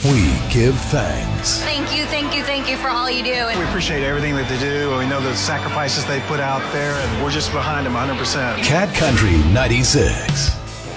we give thanks. Thank you, thank you, thank you for all you do. We appreciate everything that they do. We know the sacrifices they put out there, and we're just behind them 100%. Cat Country 96.